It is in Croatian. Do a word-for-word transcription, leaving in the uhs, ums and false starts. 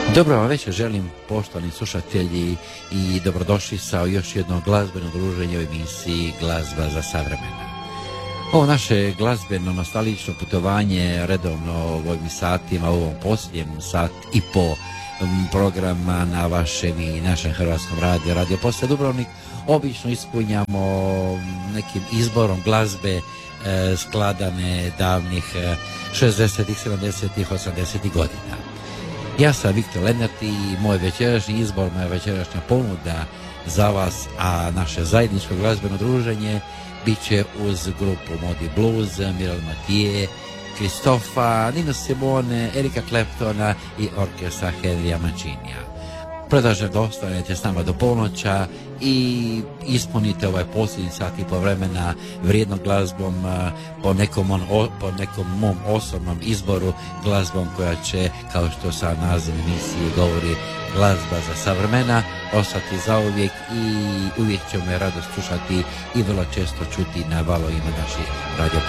Dobro vam večer želim, poštovani slušatelji, i dobrodošli sa još jedno glazbeno druženje u emisiji Glazba za savremena. Ovo naše glazbeno nostalgično putovanje redovno u ovim satima, u ovom posljednjem sat i po programa na vašem i našem hrvatskom radiju, Radio Postaja Dubrovnik, obično ispunjamo nekim izborom glazbe eh, skladane davnih eh, šezdesetih, sedamdesetih, osamdesetih godina. Ja sam Viktor Lenart i moj večerašnji izbor, moja večerašnja ponuda za vas, a naše zajedničko glazbeno druženje bit će uz grupu Modi Blues, Miral Matije, Kristofa, Nino Simone, Erika Claptona i orkestra Henrya Mancinija. Predlažem da ostanete s nama do ponoća i ispunite ovaj posljednji sat i po vremena vrijednom glazbom po nekom, on, po nekom mom osobnom izboru, glazbom koja će, kao što sa naziv emisije govori, glazba za savremena, ostati zauvijek i uvijek ćemo je rado slušati i vrlo često čuti na valovima naših radio